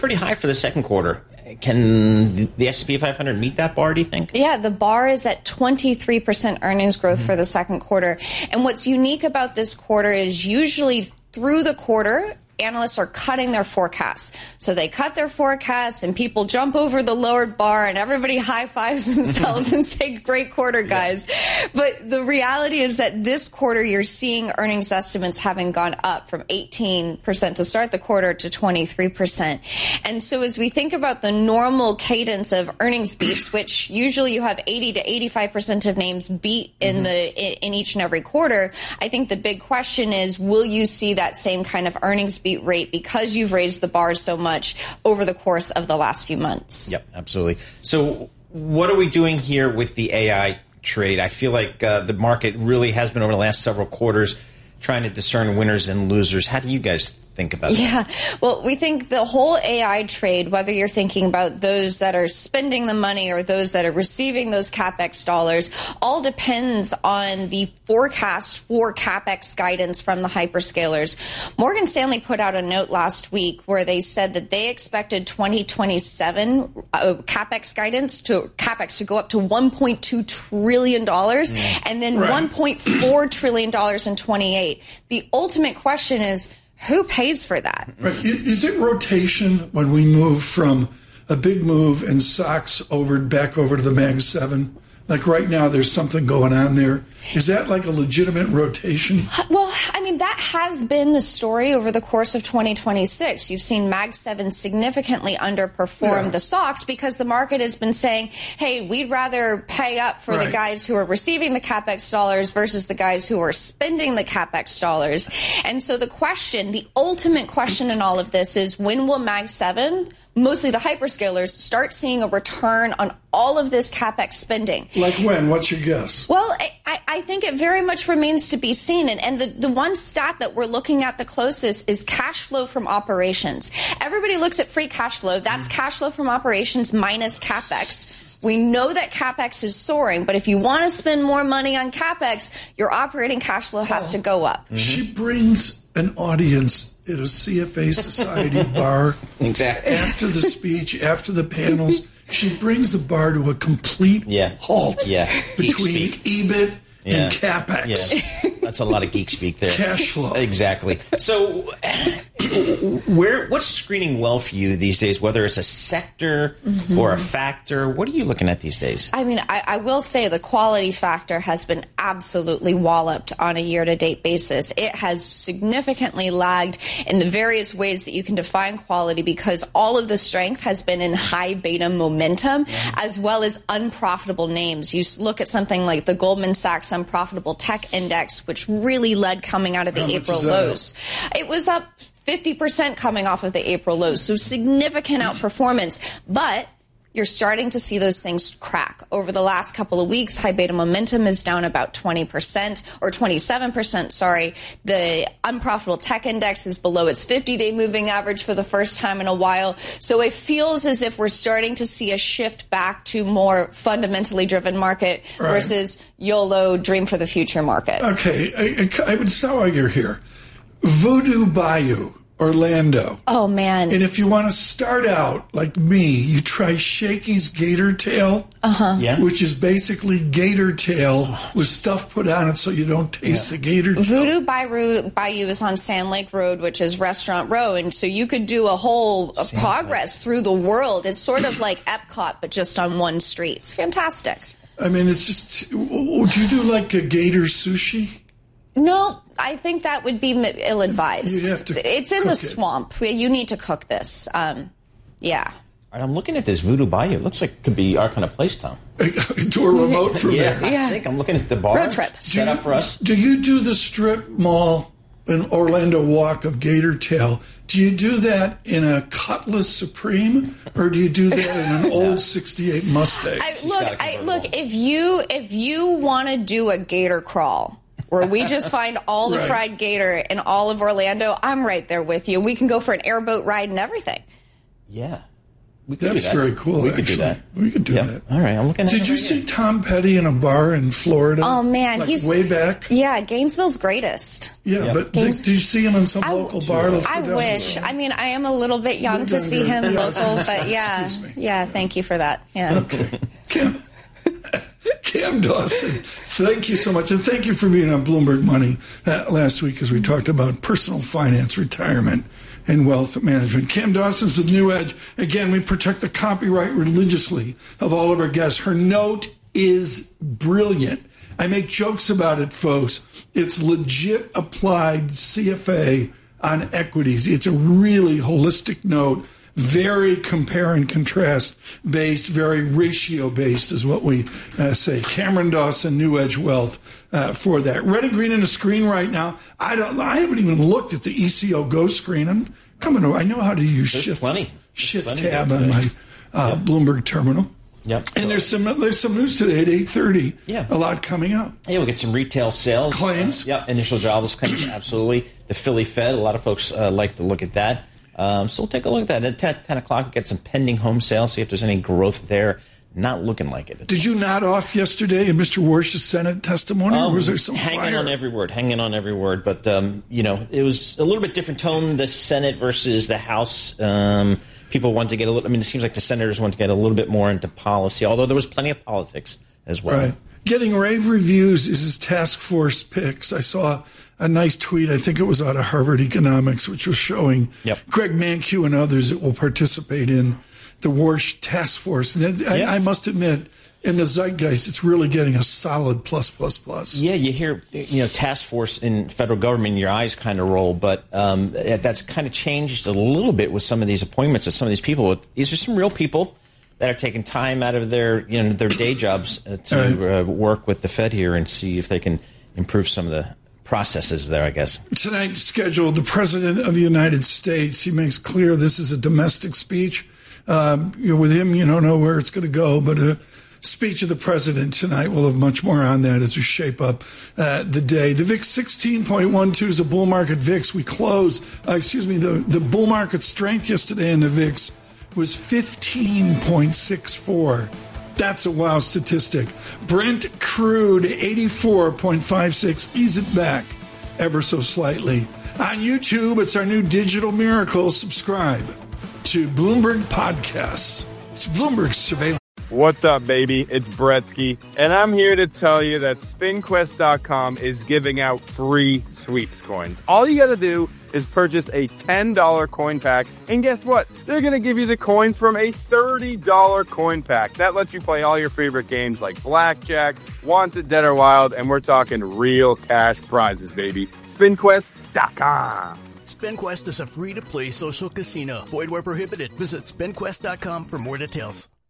pretty high for the second quarter. Can the S&P 500 meet that bar, do you think? Yeah, the bar is at 23% earnings growth for the second quarter. And what's unique about this quarter is usually through the quarter, analysts are cutting their forecasts. So they cut their forecasts and people jump over the lowered bar and everybody high fives themselves and say, great quarter, guys. Yeah. But the reality is that this quarter you're seeing earnings estimates having gone up from 18% to start the quarter to 23%. And so as we think about the normal cadence of earnings beats, which usually you have 80 to 85% of names beat in each and every quarter, I think the big question is, will you see that same kind of earnings beat rate because you've raised the bar so much over the course of the last few months? Yep, absolutely. So what are we doing here with the AI trade? I feel like the market really has been over the last several quarters trying to discern winners and losers. How do you guys think about that? Yeah, well, we think the whole AI trade, whether you're thinking about those that are spending the money or those that are receiving those CapEx dollars, all depends on the forecast for CapEx guidance from the hyperscalers. Morgan Stanley put out a note last week where they said that they expected 2027 CapEx guidance to go up to $1.2 trillion and then $1.4 trillion in 28. The ultimate question is, who pays for that? Right. Is it rotation when we move from a big move in stocks back over to the Mag 7? Like right now, there's something going on there. Is that like a legitimate rotation? Well, I mean, that has been the story over the course of 2026. You've seen Mag 7 significantly underperform the stocks because the market has been saying, hey, we'd rather pay up for the guys who are receiving the CapEx dollars versus the guys who are spending the CapEx dollars. And so the ultimate question in all of this is, when will Mag 7, mostly the hyperscalers, start seeing a return on all of this CapEx spending? Like when? What's your guess? Well, I think it very much remains to be seen. And the one stat that we're looking at the closest is cash flow from operations. Everybody looks at free cash flow. That's cash flow from operations minus CapEx. We know that CapEx is soaring, but if you want to spend more money on CapEx, your operating cash flow has to go up. She brings an audience at a CFA Society bar. Exactly. After the speech, after the panels, she brings the bar to a complete halt between EBIT and CapEx. Yeah. That's a lot of geek speak there. Cash flow. Exactly. So what's screening well for you these days, whether it's a sector or a factor? What are you looking at these days? I mean, I will say the quality factor has been absolutely walloped on a year-to-date basis. It has significantly lagged in the various ways that you can define quality because all of the strength has been in high beta momentum as well as unprofitable names. You look at something like the Goldman Sachs Unprofitable Tech Index, which really led coming out of the April lows. It was up 50% coming off of the April lows, so significant outperformance. But you're starting to see those things crack. Over the last couple of weeks, high beta momentum is down about 20% or 27%, sorry. The unprofitable tech index is below its 50-day moving average for the first time in a while. So it feels as if we're starting to see a shift back to more fundamentally driven market versus YOLO dream for the future market. Okay, I would start while you're here. Voodoo Bayou, Orlando. Oh, man. And if you want to start out like me, you try Shakey's Gator Tail, which is basically gator tail with stuff put on it so you don't taste the gator tail. Voodoo Bayou is on Sand Lake Road, which is Restaurant Row, and so you could do a whole progress through the world. It's sort of like Epcot, but just on one street. It's fantastic. I mean, it's just, would you do like a gator sushi? No, I think that would be ill-advised. You have to it's in the swamp. You need to cook this. Yeah. All right, I'm looking at this Voodoo Bayou. It looks like it could be our kind of place, Tom. Do a remote from there. I think I'm looking at the bar. Road trip. Set up for us. Do you do the strip mall in Orlando walk of Gator Tail? Do you do that in a Cutlass Supreme, or do you do that in an old '68 Mustang? Look. If you want to do a gator crawl, where we just find all the fried gator in all of Orlando, I'm right there with you. We can go for an airboat ride and everything. Yeah. We could That's do that. very cool. We could do that. We could do Yeah. that. All right, I'm looking at it. Did you right see here. Tom Petty in a bar in Florida? Oh, man, Like he's way back. Yeah, Gainesville's greatest. Yeah, Yep. but did you see him in some local bar? Let's go I down wish. there. I mean, I am a little bit young You're to done see good. him Yeah, I was local, gonna but say, yeah. excuse me. Yeah, thank you for that. Yeah. Okay. Cam Dawson, thank you so much. And thank you for being on Bloomberg Money last week as we talked about personal finance, retirement, and wealth management. Cam Dawson's with New Edge. Again, we protect the copyright religiously of all of our guests. Her note is brilliant. I make jokes about it, folks. It's legit applied CFA on equities. It's a really holistic note. Very compare and contrast based, very ratio based is what we say. Cameron Dawson, New Edge Wealth, for that. Red and green on the screen right now. I haven't even looked at the ECO Go screen. I'm coming over. I know how to use There's shift plenty tab there on my today. Bloomberg terminal. Yep. And there's some news today at 8:30. Yeah. A lot coming up. Yeah, we'll get some retail sales. Claims. Initial jobless claims, absolutely. The Philly Fed, a lot of folks like to look at that. So we'll take a look at that. At 10 o'clock, we'll get some pending home sales, see if there's any growth there. Not looking like it. Did you nod off yesterday in Mr. Warsh's Senate testimony, or was there some hanging fire? on every word. But, it was a little bit different tone, the Senate versus the House. People want to get it seems like the senators want to get a little bit more into policy, although there was plenty of politics as well. Right. Getting rave reviews is his task force picks. I saw a nice tweet, I think it was out of Harvard Economics, which was showing Greg Mankiw and others that will participate in the Warsh task force. And I must admit, in the zeitgeist, it's really getting a solid plus. Yeah, you hear task force in federal government, your eyes kind of roll, but that's kind of changed a little bit with some of these appointments of some of these people. These are some real people that are taking time out of their their day jobs to work with the Fed here and see if they can improve some of the processes there, I guess. Tonight's scheduled, the President of the United States, he makes clear this is a domestic speech. With him, you don't know where it's going to go, but a speech of the President tonight. We'll have much more on that as we shape up the day. The VIX 16.12 is a bull market VIX. We close, the bull market strength yesterday in the VIX was 15.64. That's a wow statistic. Brent crude 84.56. Ease it back ever so slightly. On YouTube, it's our new digital miracle. Subscribe to Bloomberg Podcasts. It's Bloomberg Surveillance. What's up, baby? It's Bretsky, and I'm here to tell you that SpinQuest.com is giving out free sweeps coins. All you gotta do is purchase a $10 coin pack, and guess what? They're gonna give you the coins from a $30 coin pack. That lets you play all your favorite games like Blackjack, Wanted, Dead or Wild, and we're talking real cash prizes, baby. SpinQuest.com. SpinQuest is a free-to-play social casino. Void where prohibited. Visit SpinQuest.com for more details.